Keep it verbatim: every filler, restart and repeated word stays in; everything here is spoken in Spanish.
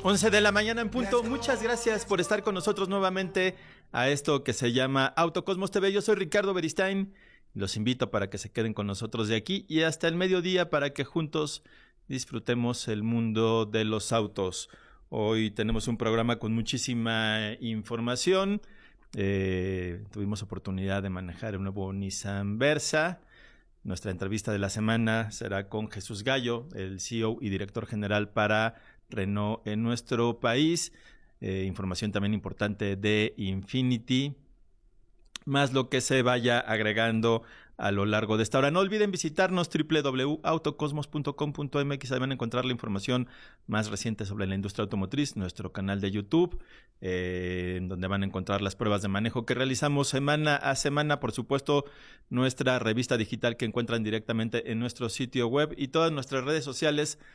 once de la mañana en punto. Muchas gracias por estar con nosotros nuevamente a esto que se llama Autocosmos T V. Yo soy Ricardo Beristain. Los invito para que se queden con nosotros de aquí y hasta el mediodía para que juntos disfrutemos el mundo de los autos. Hoy tenemos un programa con muchísima información. Eh, tuvimos oportunidad de manejar el nuevo Nissan Versa. Nuestra entrevista de la semana será con Jesús Gallo, el C E O y director general para Renault en nuestro país. Eh, información también importante de Infiniti, más lo que se vaya agregando a lo largo de esta hora. No olviden visitarnos doble u doble u doble u punto autocosmos punto com punto m x. Ahí van a encontrar la información más reciente sobre la industria automotriz, nuestro canal de YouTube, eh, en donde van a encontrar las pruebas de manejo que realizamos semana a semana. Por supuesto, nuestra revista digital que encuentran directamente en nuestro sitio web y todas nuestras redes sociales